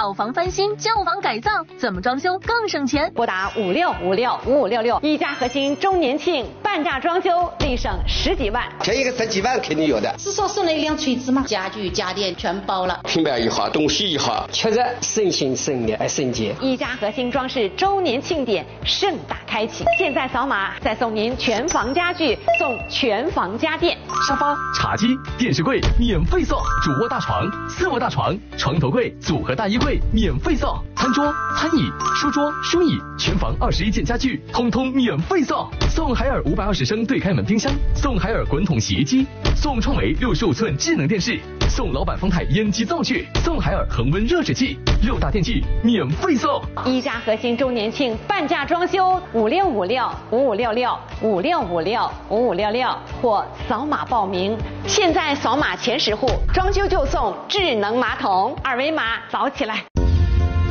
老房翻新、旧房改造，怎么装修更省钱？ 拨打56565566，一家核心周年庆半价装修，立省10几万。 这一个10几万肯定有的。 是说送了一辆锤子吗？家具家电全包了， 平板一号，东西一号， 确实省心省力省钱。 一家核心装饰周年庆典盛大开启，现在扫码再送您全房家具，送全房家电， 沙发、茶几、电视柜免费送，主卧大床、次卧大床、床头柜、组合大衣柜免费送，餐桌、餐椅、书桌、书椅，全房21件家具通通免费送，送海尔520升对开门冰箱，送海尔滚筒洗衣机，送创维65寸智能电视，送老板丰泰烟机灶具，送海尔恒温热水器，6大电器免费送。 一家核心周年庆半价装修，5656556656565566或扫码报名。现在扫码前10户，装修就送智能马桶，2维码扫起来。